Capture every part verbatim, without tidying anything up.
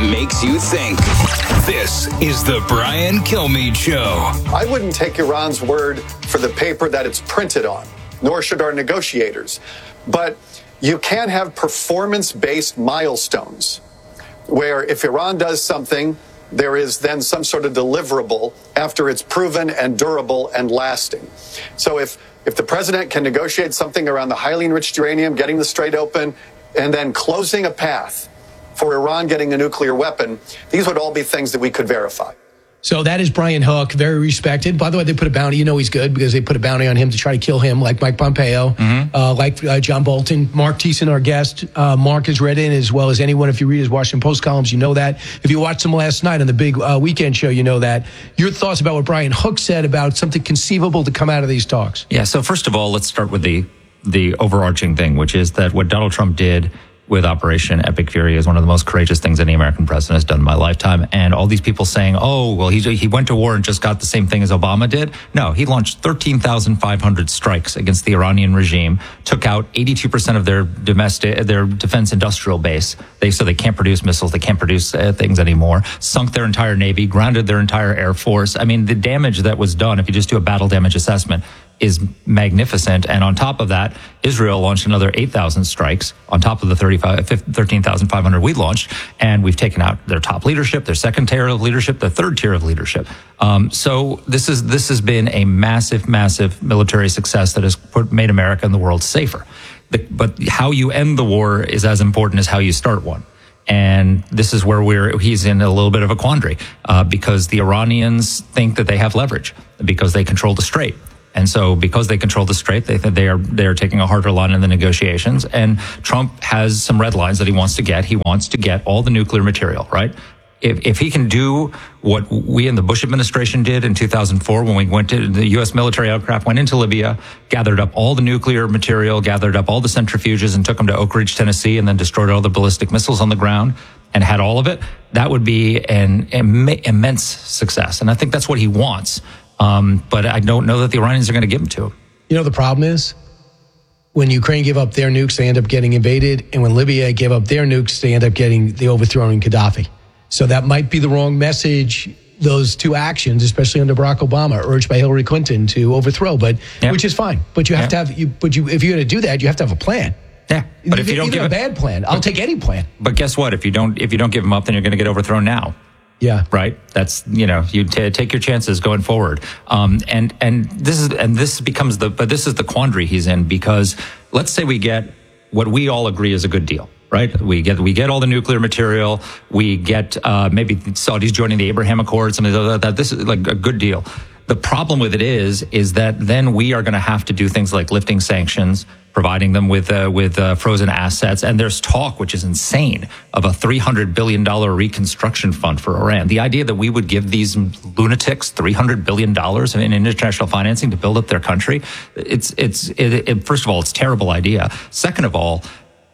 makes you think. This is the Brian Kilmeade Show. I wouldn't take Iran's word for the paper that it's printed on, nor should our negotiators. But you can have performance-based milestones where if Iran does something, there is then some sort of deliverable after it's proven and durable and lasting. So if, if the president can negotiate something around the highly enriched uranium, getting the Strait open, and then closing a path for Iran getting a nuclear weapon, these would all be things that we could verify. So that is Brian Hook, very respected. By the way, they put a bounty. You know he's good because they put a bounty on him to try to kill him, like Mike Pompeo, mm-hmm. uh, like uh, John Bolton. Mark Thiessen, our guest. Uh, Mark has read in as well as anyone. If you read his Washington Post columns, you know that. If you watched him last night on the big uh, weekend show, you know that. Your thoughts about what Brian Hook said about something conceivable to come out of these talks? Yeah, so first of all, let's start with the the overarching thing, which is that what Donald Trump did with Operation Epic Fury is one of the most courageous things any American president has done in my lifetime. And all these people saying, oh, well, he, he went to war and just got the same thing as Obama did. No, he launched thirteen thousand five hundred strikes against the Iranian regime, took out eighty-two percent of their domestic, their defense industrial base. They, so they can't produce missiles. They can't produce uh, things anymore. Sunk their entire Navy, grounded their entire Air Force. I mean, the damage that was done, if you just do a battle damage assessment, is magnificent. And on top of that, Israel launched another eight thousand strikes on top of the thirteen thousand five hundred we launched. And we've taken out their top leadership, their second tier of leadership, their third tier of leadership. Um, so this is this has been a massive, massive military success that has put, made America and the world safer. The, but how you end the war is as important as how you start one. And this is where we're, he's in a little bit of a quandary uh, because the Iranians think that they have leverage because they control the Strait. And so because they control the Strait, they think they are they are taking a harder line in the negotiations. And Trump has some red lines that he wants to get. He wants to get all the nuclear material, right? If if he can do what we in the Bush administration did in two thousand four when we went to the U S military aircraft, went into Libya, gathered up all the nuclear material, gathered up all the centrifuges and took them to Oak Ridge, Tennessee, and then destroyed all the ballistic missiles on the ground and had all of it, that would be an Im- immense success. And I think that's what he wants. Um, but I don't know that the Iranians are going to give them to him. You know, the problem is when Ukraine gave up their nukes, they end up getting invaded. And when Libya gave up their nukes, they end up getting the overthrowing Gaddafi. So that might be the wrong message, those two actions, especially under Barack Obama, urged by Hillary Clinton to overthrow, but yep. which is fine. But you have yep. to have, you, but you, if you're going to do that, you have to have a plan. Yeah, but if you don't Even give a bad plan, I'll take any plan. But guess what? If you don't, if you don't give them up, then you're going to get overthrown now. Yeah. Right. That's, you know, you t- take your chances going forward. Um, and, and this is, and this becomes the, but this is the quandary he's in because let's say we get what we all agree is a good deal, right? We get, we get all the nuclear material. We get, uh, maybe Saudis joining the Abraham Accords, something like that. This is like a good deal. The problem with it is, is that then we are going to have to do things like lifting sanctions, providing them with uh, with uh, frozen assets. And there's talk, which is insane, of a three hundred billion dollars reconstruction fund for Iran. The idea that we would give these lunatics three hundred billion dollars in international financing to build up their country, it's, it's it, it, first of all, it's a terrible idea. Second of all,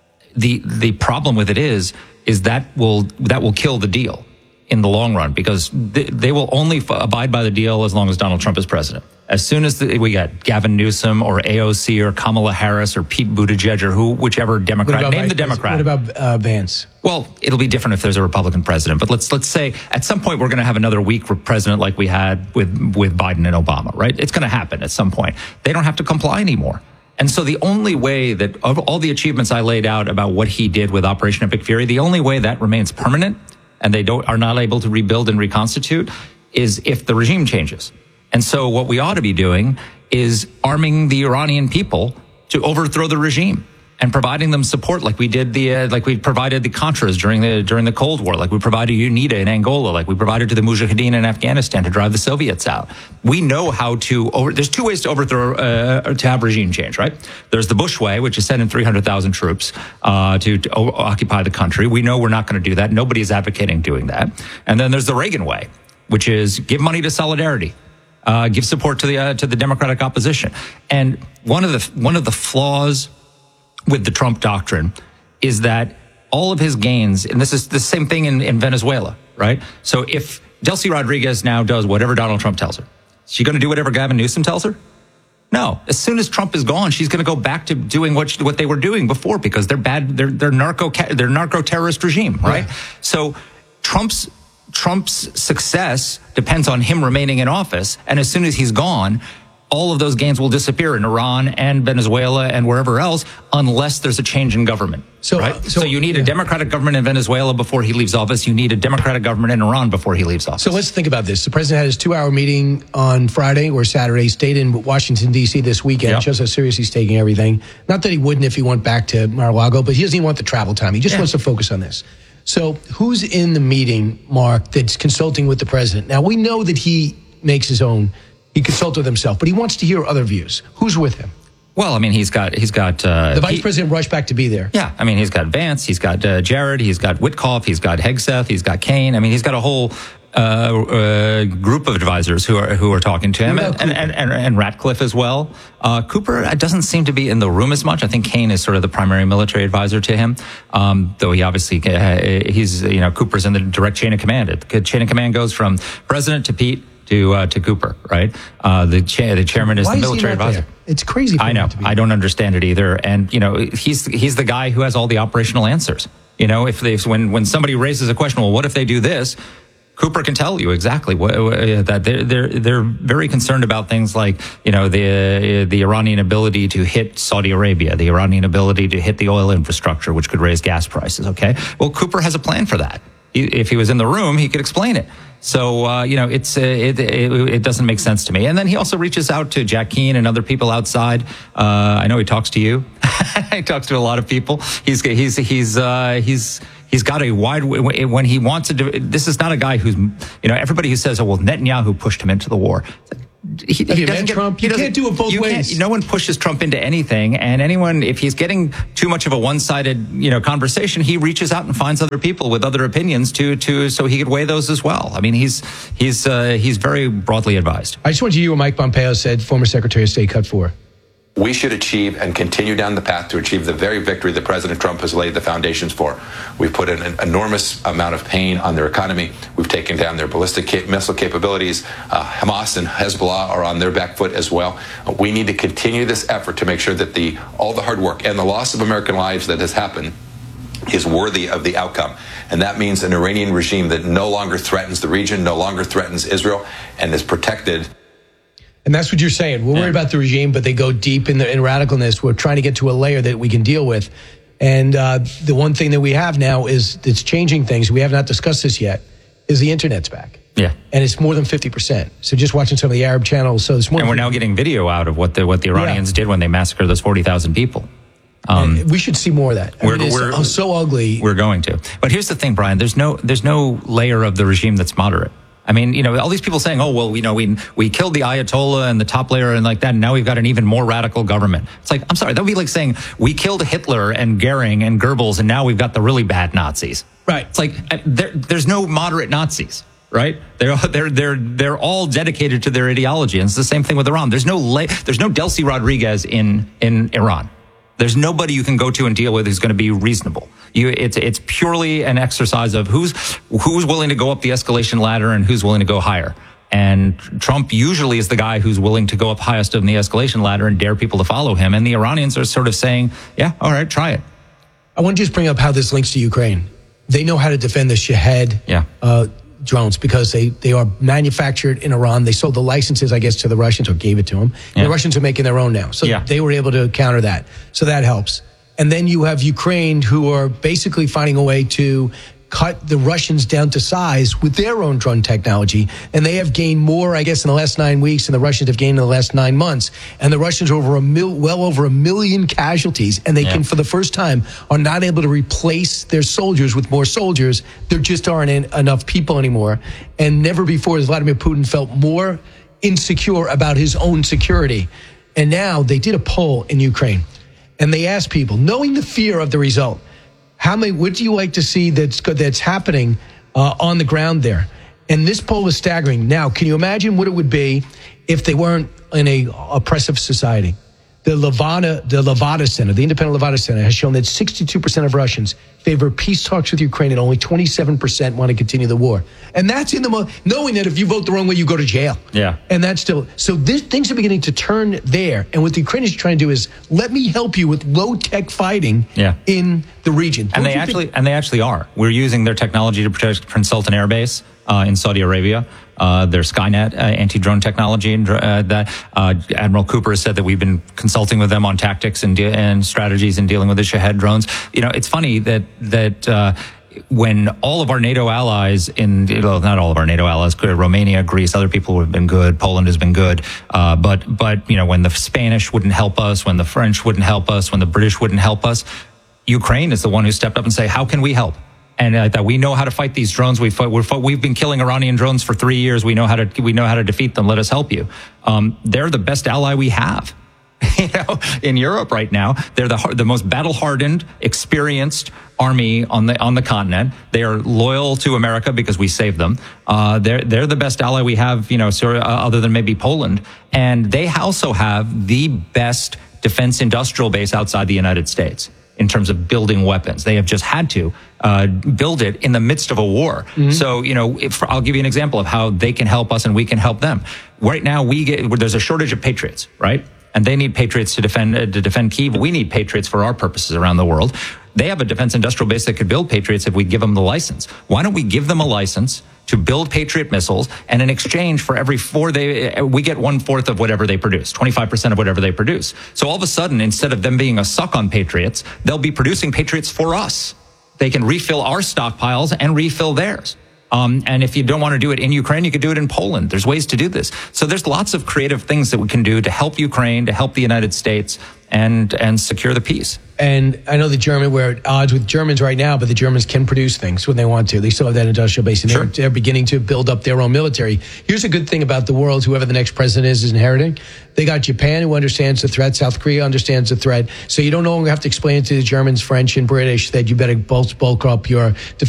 the the problem with it is, is that will that will kill the deal in the long run because they, they will only f- abide by the deal as long as Donald Trump is president. As soon as the, we got Gavin Newsom or A O C or Kamala Harris or Pete Buttigieg or who, whichever Democrat, name the Democrat. What about uh, Vance? Well, it'll be different if there's a Republican president. But let's let's say at some point we're going to have another weak president like we had with with Biden and Obama, right? It's going to happen at some point. They don't have to comply anymore. And so the only way that of all the achievements I laid out about what he did with Operation Epic Fury, the only way that remains permanent and they don't are not able to rebuild and reconstitute is if the regime changes. And so what we ought to be doing is arming the Iranian people to overthrow the regime and providing them support like we did the uh, like we provided the Contras during the during the Cold War, like we provided UNITA in Angola, like we provided to the Mujahideen in Afghanistan to drive the Soviets out. We know how to over. There's two ways to overthrow uh, to have regime change, right? There's the Bush way, which is sending three hundred thousand troops uh, to, to o- occupy the country. We know we're not going to do that. Nobody is advocating doing that. And then there's the Reagan way, which is give money to Solidarity. Uh, give support to the uh, to the Democratic opposition. And one of the one of the flaws with the Trump doctrine is that all of his gains, and this is the same thing in, in Venezuela, right? So if Delcy Rodriguez now does whatever Donald Trump tells her, is she going to do whatever Gavin Newsom tells her? No. As soon as Trump is gone, she's going to go back to doing what she, what they were doing before because they're bad. They're they're narco they're narco terrorist regime, right? Yeah. So Trump's Trump's success depends on him remaining in office. And as soon as he's gone, all of those gains will disappear in Iran and Venezuela and wherever else, unless there's a change in government. So, right? uh, so, so you need yeah. a Democratic government in Venezuela before he leaves office. You need a Democratic government in Iran before he leaves office. So let's think about this. The president had his two-hour meeting on Friday or Saturday, stayed in Washington, D C this weekend, Yep. shows how serious he's taking everything. Not that he wouldn't if he went back to Mar-a-Lago, but he doesn't even want the travel time. He just Yeah. wants to focus on this. So who's in the meeting, Mark, that's consulting with the president? Now, we know that he makes his own, he consults with himself, but he wants to hear other views. Who's with him? Well, I mean, he's got he's got uh, The vice he- president rushed back to be there. Yeah, I mean, he's got Vance, he's got uh, Jared, he's got Witkoff, he's got Hegseth, he's got Kane. I mean, he's got a whole uh, uh, group of advisors who are who are talking to him, What and, about and, and, and, and Ratcliffe as well. Uh, Cooper doesn't seem to be in the room as much. I think Kane is sort of the primary military advisor to him, um, though he obviously uh, he's you know Cooper's in the direct chain of command. The chain of command goes from president to Pete to uh, to Cooper, right? Uh, the cha- the chairman is Why the is he military not advisor. there? It's crazy for I him know. not to be I there. don't understand it either. And you know, he's he's the guy who has all the operational answers. You know, if they when when somebody raises a question, well, what if they do this? Cooper can tell you exactly what, uh, that they're they're they're very concerned about things like you know the the Iranian ability to hit Saudi Arabia, the Iranian ability to hit the oil infrastructure, which could raise gas prices. Okay, well, Cooper has a plan for that. He, if he was in the room, he could explain it. So uh, you know, it's uh, it, it it doesn't make sense to me. And then he also reaches out to Jack Keane and other people outside. Uh, I know he talks to you. He talks to a lot of people. He's he's he's uh, he's. He's got a wide, when he wants to do, this is not a guy who's, you know, everybody who says, oh, well, Netanyahu pushed him into the war. He, Have he you met doesn't get- Trump? he You doesn't- can't do it both you can't- ways. No one pushes Trump into anything. And anyone, if he's getting too much of a one-sided, you know, conversation, he reaches out and finds other people with other opinions to, to, so he could weigh those as well. I mean, he's, he's, uh, he's very broadly advised. I just want you to hear what Mike Pompeo said, former Secretary of State, cut four. We should achieve and continue down the path to achieve the very victory that President Trump has laid the foundations for. We've put in an enormous amount of pain on their economy. We've taken down their ballistic cap- missile capabilities. Uh, Hamas and Hezbollah are on their back foot as well. Uh, we need to continue this effort to make sure that the all the hard work and the loss of American lives that has happened is worthy of the outcome. And that means an Iranian regime that no longer threatens the region, no longer threatens Israel, and is protected. And that's what you're saying. We're worried about the regime, but they go deep in the in radicalness. We're trying to get to a layer that we can deal with. And uh, the one thing that we have now is that's changing things. We have not discussed this yet. Is the internet's back? Yeah. And it's more than fifty percent. So just watching some of the Arab channels. So it's more. And we're now getting video out of what the, what the Iranians Yeah. did when they massacred those forty thousand people. Um, we should see more of that. I We're, mean, it's we're, so ugly. We're going to. But here's the thing, Brian. There's no there's no layer of the regime that's moderate. I mean, you know, all these people saying, oh, well, you know, we we killed the Ayatollah and the top layer and like that, and now we've got an even more radical government. It's like, I'm sorry, that would be like saying we killed Hitler and Goering and Goebbels, and now we've got the really bad Nazis. Right. It's like, uh, there, there's no moderate Nazis, right? They're, they're, they're, they're all dedicated to their ideology. And it's the same thing with Iran. There's no, la- there's no Delcy Rodriguez in, in Iran. There's nobody you can go to and deal with who's going to be reasonable. You, it's it's purely an exercise of who's who's willing to go up the escalation ladder and who's willing to go higher. And Trump usually is the guy who's willing to go up highest on the escalation ladder and dare people to follow him. And the Iranians are sort of saying, yeah, all right, try it. I want to just bring up how this links to Ukraine. They know how to defend the Shahed Yeah. uh, drones because they, they are manufactured in Iran. They sold the licenses, I guess, to the Russians or gave it to them. And Yeah. the Russians are making their own now. So Yeah. they were able to counter that. So that helps. And then you have Ukraine who are basically finding a way to cut the Russians down to size with their own drone technology. And they have gained more, I guess, in the last nine weeks than the Russians have gained in the last nine months. And the Russians are over a mil, well over a million casualties. And they Yeah. can, for the first time, are not able to replace their soldiers with more soldiers. There just aren't en- enough people anymore. And never before has Vladimir Putin felt more insecure about his own security. And now they did a poll in Ukraine. And they asked people, knowing the fear of the result, how many would you like to see that's that's happening uh, on the ground there? And this poll was staggering. Now, can you imagine what it would be if they weren't in a oppressive society? The Levada, the Levada Center, the Independent Levada Center, has shown that sixty-two percent of Russians favor peace talks with Ukraine, and only twenty-seven percent want to continue the war. And that's in the mo- knowing that if you vote the wrong way, you go to jail. Yeah. And that's still so. This, things are beginning to turn there. And what the Ukrainians are trying to do is let me help you with low tech fighting yeah. in the region. And Don't they you actually think- and they actually are. We're using their technology to protect Prince Sultan Air Base uh, in Saudi Arabia. Uh, their Skynet uh, anti-drone technology, and uh, that uh, Admiral Cooper has said that we've been consulting with them on tactics and, de- and strategies in dealing with the Shahed drones. You know, it's funny that that uh, when all of our NATO allies, in well, not all of our NATO allies, Romania, Greece, other people have been good, Poland has been good, uh, but but you know, when the Spanish wouldn't help us, when the French wouldn't help us, when the British wouldn't help us, Ukraine is the one who stepped up and say, how can we help? And uh, that we know how to fight these drones. We fight, we're, we've been killing Iranian drones for three years. We know how to we know how to defeat them. Let us help you. Um, they're the best ally we have, you know, in Europe right now. They're the the most battle hardened, experienced army on the on the continent. They are loyal to America because we saved them. Uh, they're they're the best ally we have, you know, so, uh, other than maybe Poland. And they also have the best defense industrial base outside the United States in terms of building weapons. They have just had to uh, build it in the midst of a war. Mm-hmm. So, you know, if, I'll give you an example of how they can help us and we can help them. Right now, we get there's a shortage of Patriots, right? And they need Patriots to defend uh, to defend Kyiv. We need Patriots for our purposes around the world. They have a defense industrial base that could build Patriots if we give them the license. Why don't we give them a license to build Patriot missiles, and in exchange for every four, they we get one fourth of whatever they produce, twenty-five percent of whatever they produce. So all of a sudden, instead of them being a suck on Patriots, they'll be producing Patriots for us. They can refill our stockpiles and refill theirs. Um, and if you don't want to do it in Ukraine, you could do it in Poland. There's ways to do this. So there's lots of creative things that we can do to help Ukraine, to help the United States, and and secure the peace. And I know the German, we're at odds with Germans right now, but the Germans can produce things when they want to. They still have that industrial base, and sure. they're, they're beginning to build up their own military. Here's a good thing about the world, whoever the next president is, is inheriting. They got Japan, who understands the threat. South Korea understands the threat. So you don't no longer have to explain to the Germans, French, and British that you better bulk, bulk up your defense